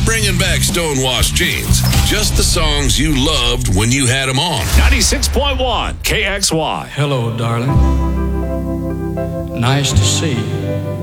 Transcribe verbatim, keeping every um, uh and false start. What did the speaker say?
bringing back stonewashed jeans. Just the songs you loved when you had them on. ninety-six point one K X Y. Hello, darling. Nice to see you.